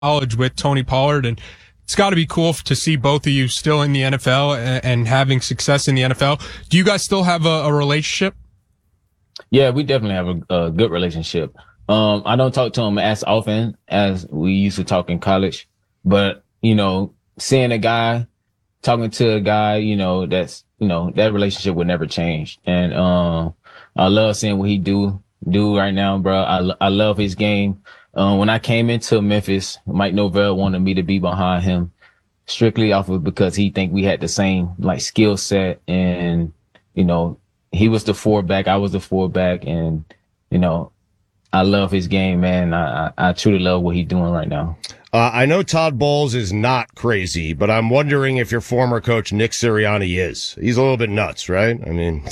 college with Tony Pollard, and it's got to be cool to see both of you still in the NFL and having success in the NFL. Do you guys still have a relationship? Yeah, we definitely have a good relationship. I don't talk to him as often as we used to talk in college, but, seeing a guy, talking to a guy, that's, that relationship would never change. And, I love seeing what he do right now, bro. I love his game. When I came into Memphis, Mike Norvell wanted me to be behind him strictly off of because he think we had the same skill set, and he was the 4-back, I was the 4-back, and I love his game, man. I truly love what he's doing right now. I know Todd Bowles is not crazy, but I'm wondering if your former coach, Nick Sirianni, is. He's a little bit nuts, right? I mean.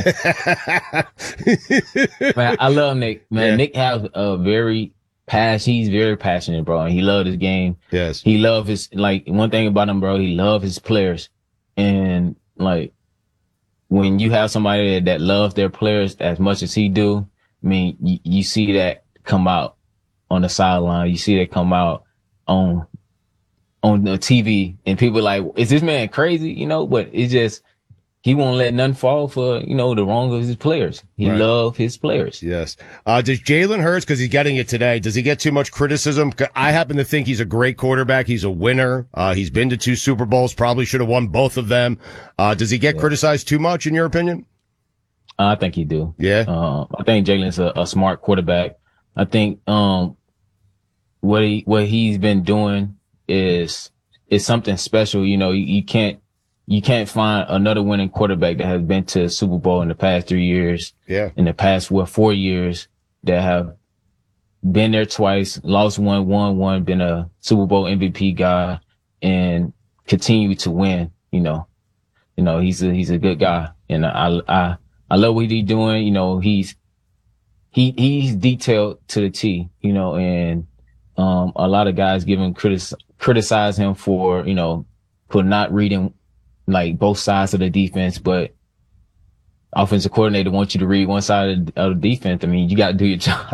Man, I love Nick, man. Yeah. Nick has he's very passionate, bro. And he loved his game. Yes. He loved one thing about him, bro, he loved his players. And when you have somebody that loves their players as much as he do, I mean, you see that come out on the sideline. You see that come out on the TV, and people like, is this man crazy? But it's just, he won't let nothing fall for, the wrong of his players. He loves his players. Yes. Does Jalen Hurts, because he's getting it today, does he get too much criticism? I happen to think he's a great quarterback. He's a winner. He's been to 2 Super Bowls, probably should have won both of them. Does he get criticized too much, in your opinion? I think he do. Yeah. I think Jalen's a smart quarterback. I think, what he's been doing is something special. You can't find another winning quarterback that has been to a Super Bowl in the past 3 years. Yeah. In the past 4 years that have been there twice, lost one, won one, been a Super Bowl MVP guy, and continue to win. He's a good guy, and I love what he's doing. He's detailed to the T, and a lot of guys criticize him for not reading both sides of the defense, but offensive coordinator wants you to read one side of the defense. I mean, you got to do your job.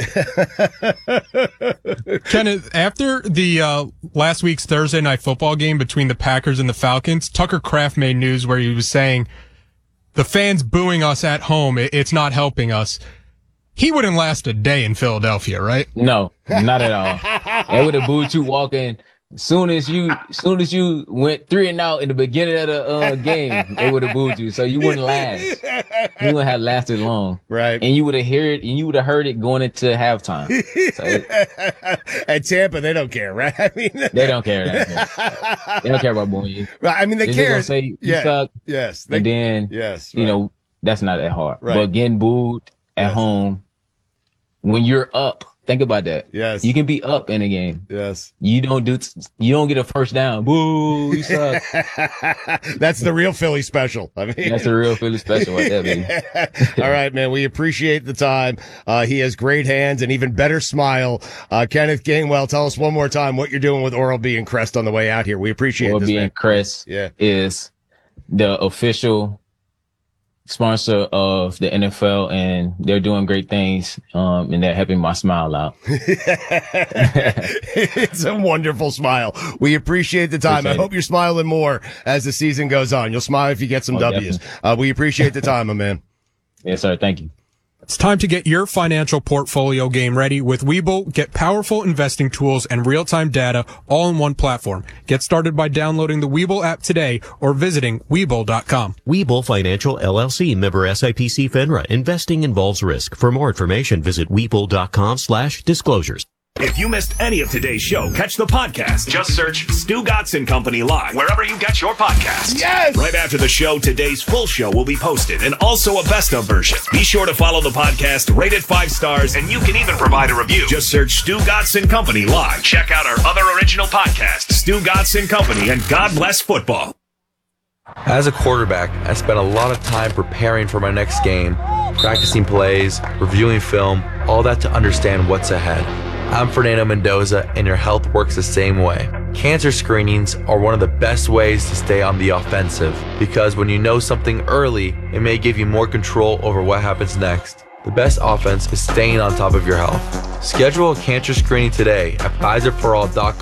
Kenneth, after the last week's Thursday night football game between the Packers and the Falcons, Tucker Kraft made news where he was saying, the fans booing us at home, it's not helping us. He wouldn't last a day in Philadelphia, right? No, not at all. They would have booed you walking. Soon as you went 3 and out in the beginning of the game, they would have booed you. So you wouldn't last. You wouldn't have lasted long. Right. And you would have heard it going into halftime. So at Tampa, they don't care, right? I mean, they don't care. They don't care about booing you. Right. I mean, they care. Just gonna say you suck. Yes. And then, yes, right. That's not that hard. Right. But getting booed at home, when you're up, think about that. Yes. You can be up in a game. Yes. You don't get a first down. Boo, you suck. That's the real Philly special. I mean, that's the real Philly special right there, baby. All right, man. We appreciate the time. He has great hands and even better smile. Kenneth Gainwell, tell us one more time what you're doing with Oral-B and Crest on the way out here. We appreciate this, Oral-B and Crest is the official sponsor of the NFL, and they're doing great things, and they're helping my smile out. It's a wonderful smile. I appreciate the time. I hope you're smiling more as the season goes on. You'll smile if you get some W's. We appreciate the time, my man. Yes, sir. Thank you. It's time to get your financial portfolio game ready with Webull. Get powerful investing tools and real-time data all in one platform. Get started by downloading the Webull app today or visiting Webull.com. Webull Financial LLC, member SIPC FINRA. Investing involves risk. For more information, visit Webull.com/disclosures. If you missed any of today's show, catch the podcast. Just search Stu Gotson Company Live wherever you get your podcasts. Yes! Right after the show, today's full show will be posted and also a best of version. Be sure to follow the podcast, rate it 5 stars, and you can even provide a review. Just search Stu Gotson Company Live. Check out our other original podcasts, Stu Gotson Company and God Bless Football. As a quarterback, I spent a lot of time preparing for my next game, practicing plays, reviewing film, all that to understand what's ahead. I'm Fernando Mendoza, and your health works the same way. Cancer screenings are one of the best ways to stay on the offensive, because when you know something early, it may give you more control over what happens next. The best offense is staying on top of your health. Schedule a cancer screening today at PfizerForAll.com